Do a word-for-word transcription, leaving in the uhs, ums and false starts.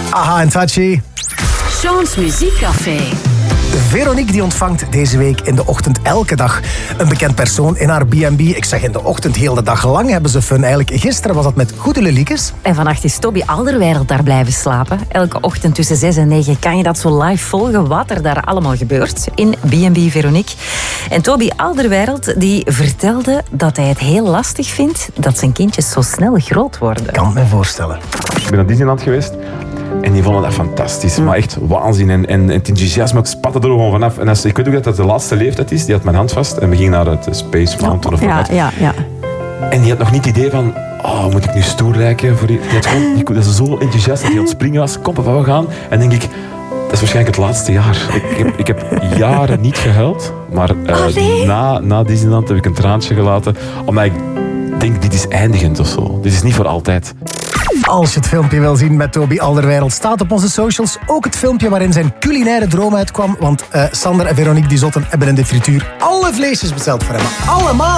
Aha en Tachi. Sean's Muziekcafé. Veronique die ontvangt deze week in de ochtend elke dag een bekend persoon in haar B en B. Ik zeg in de ochtend, heel de dag lang hebben ze fun. Eigenlijk gisteren was dat met Goede Leliekes. En vannacht is Toby Alderweireld daar blijven slapen. Elke ochtend tussen zes en negen kan je dat zo live volgen, wat er daar allemaal gebeurt in B en B Veronique. En Toby Alderweireld die vertelde dat hij het heel lastig vindt dat zijn kindjes zo snel groot worden. Ik kan het me voorstellen. Ik ben naar Disneyland geweest. En die vonden dat fantastisch. Mm. Maar echt waanzin. En, en het enthousiasme, ik spatte er gewoon vanaf. En als, ik weet ook dat dat de laatste leeftijd is. Die had mijn hand vast. En we gingen naar het Space Mountain of ja, wat. ja, ja. En die had nog niet het idee van... Oh, moet ik nu stoer lijken? Voor die, die had gewoon, die, dat is zo enthousiast dat hij aan het springen was. Kom, papa, we gaan. En denk ik... Dat is waarschijnlijk het laatste jaar. Ik, ik, heb, ik heb jaren niet gehuild. Maar uh, oh, nee. na, na Disneyland heb ik een traantje gelaten. Omdat ik denk, dit is eindigend of zo. Dit is niet voor altijd. Als je het filmpje wil zien met Toby Alderweireld, staat op onze socials ook het filmpje waarin zijn culinaire droom uitkwam. Want uh, Sander en Veronique die Zotten hebben in de frituur alle vleesjes besteld voor hem. Allemaal!